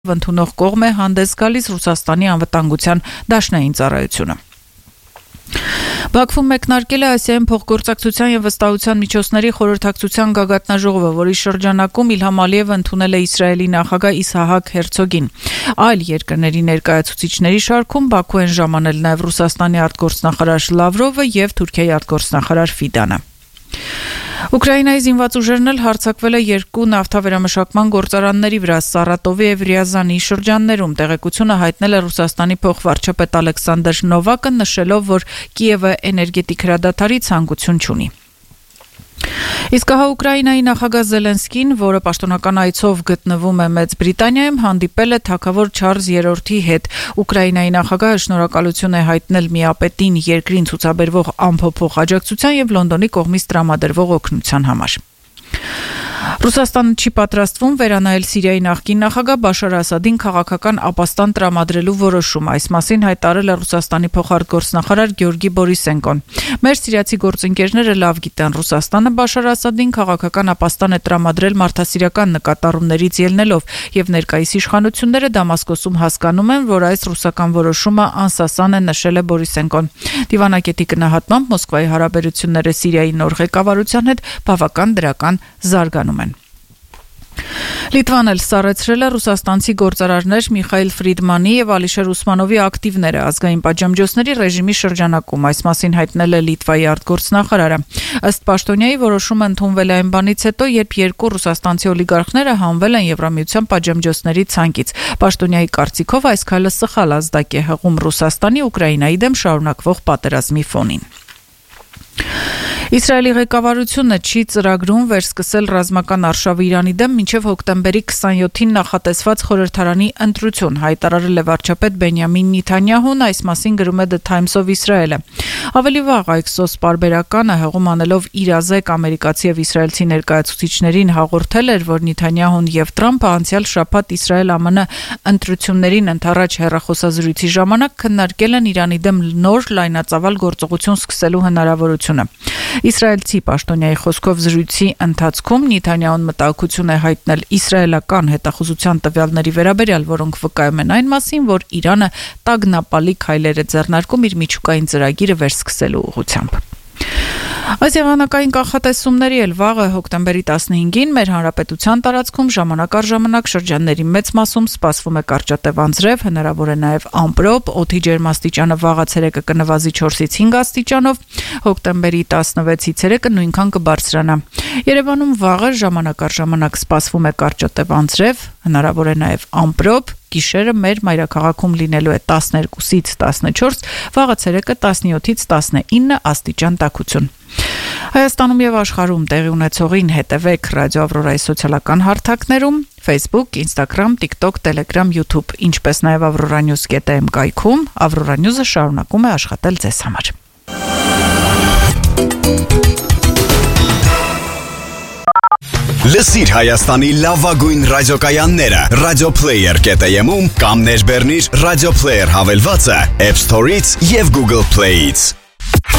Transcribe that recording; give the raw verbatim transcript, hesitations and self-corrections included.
ընդունող կողմ է հանդես գալիս Ռուսաստանի անվտանգության դաշնային ծառայությունը։ Բաքվում մեկնարկել է Ասիայում փոխգործակցության և վստահության միջոցների խորհրդակցության գագաթնաժողովը, որի շրջանակում Իլհամ Ալիևը ընդունել է Իսրայելի նախագահ Իսահակ Հերցոգին։ Այլ երկրների ներկայացուցիչների շարքում Բաքու են ժամանել նաև Ռուսաստանի արտգործնախարար Լավրովը և Թուրքիայի արտգործնախարար Ֆիդանը։ Ուկրաինայի զինված ուժերն էլ հարձակվել է երկու նավթավերամշակման գործարանների վրա Սարատովի և Ռիազանի շրջաններում։ Տեղեկությունը հայտնել է Ռուսաստանի փոխվարչապետ Ալեքսանդր Նովակը, նշելով, որ Կիևը էներգետիկ հրադադարի ցանկություն չունի։ Իսկ հա Ուկրաինայի նախագահ Զելենսկին, որը պաշտոնական այցով գտնվում է Մեծ Բրիտանիայում, հանդիպել է թագավոր Չարլզ երրորդի հետ։ Ուկրաինայի նախագահը շնորհակալություն է հայտնել միապետին երկրին ցուցաբերվող անփոփոխ աջակցության և Լոնդոնի կողմից տրամադրվող օգնության համար։ Ռուսաստանը չի պատրաստվում վերանայել Սիրիայի նախկին նախագահ Բաշար Ասադին քաղաքական ապաստան տրամադրելու որոշում։ Այս մասին հայտարարել է Ռուսաստանի փոխարտգործնախարար Գեորգի Բորիսենկոն։ Մեր սիրիացի գործընկերները լավ գիտեն, Ռուսաստանը Բաշար Ասադին քաղաքական ապաստան է տրամադրել մարդասիրական նկատառումներից ելնելով, և ներկայիս իշխանությունները Դամասկոսում հասկանում են, որ այս ռուսական որոշումը անսասան է, նշել է Բորիսենկոն։ Դիվանագետի գնահատմամբ Մոսկվայի հարաբերությունները Սիրիայի նոր ղեկավարության հետ բավական դրական զարգանում են։ Լիտվան էլ սառեցրել է ռուսաստանցի գործարարներ Միխայիլ Ֆրիդմանի և Ալիշեր Ուսմանովի ակտիվները ազգային պատժամիջոցների ռեժիմի շրջանակում։ Այս մասին հայտնել է Լիտվայի արտգործնախարարը։ Ըստ պաշտոնյայի, որոշումը ընդունվել է այն բանից հետո, երբ երկու ռուսաստանցի օլիգարխները հանվել են Եվրամիության պատժամիջոցների ցանկից։ Պաշտոնյայի կարծիքով այս քայլը սխալ ազդակ է հղում Ռուսաստանի Ուկրաինայի դեմ շարունակվող պատերազմի ֆոնին։ Իսրայելի ղեկավարությունը չի ծրագրում վերսկսել ռազմական արշավը Իրանի դեմ մինչև հոկտեմբերի քսաներկուին նախատեսված խորհրդարանի ընտրություն, հայտարարել է վարչապետ Բենյամին Նեթանյահուն, այս մասին գրում է The Times of Israel-ը։ Ավելի վաղ Axios պարբերականը հեղում անելով իրազեկ ամերիկացի և իսրայելցի ներկայացուցիչներին հաղորդել էր, որ Նեթանյահուն և Տրամփը անցյալ շաբաթ Իսրայել-ԱՄՆ ընտրություններին ընդառաջ հեռախոսազրույցի ժամանակ քննարկել են Իրանի դեմ նոր լայնածավալ գործողություն սկսելու հնարավորությունը։ Իսրայելցի պաշտոնյայի խոսքով զրույցի ընթացքում Նեթանյահուն մտահոգություն է հայտնել իսրայելական հետախուզության տվյալների վերաբերյալ, որոնք վկայում են այն մասին, որ Իրանը տագնապալի քայլեր է ձեռնարկում իր միջուկային ծրագիրը վերսկսելու ուղղությամբ։ Այս եղանակային կանխատեսումների էլ վաղը հոկտեմբերի տասնհինգին մեր հանրապետության տարածքում ժամանակ առ ժամանակ շրջանների մեծ մասում սպասվում է կարճատև անձրև, հնարավոր է նաև ամպրոպ, օդի ջերմաստիճանը վաղացերեկը կնվազի չորսից հինգ աստիճանով, հոկտեմբերի տասնվեցից ցերեկը նույնքան կբարձրանա։ Երևանում վաղը ժամանակ առ ժամանակ սպասվում է կարճատև անձրև, հնարավոր է նաև ամպրոպ, գիշերը մեր մայրաքաղաքում լինելու է տասներկուսից տասնչորս, վաղը ցերեկը տասնյոթից տասնինը աստիճան տաքություն։ Հայաստանում և աշխարհում տեղի ունեցողին հետևեք Ռադիո Ավրորայի սոցիալական հարթակներում, Facebook, Instagram, TikTok, Telegram, YouTube, ինչպես նաև avroranews dot am կայքում։ Avrora News-ը շարունակում է աշխատել ձեզ համար։ Լսիր Հայաստանի լավագույն ռադիոկայանները Radioplayer dot am-ում կամ ներբեռնիր Radio Player հավելվածը App Store-ից և Google Play-ից։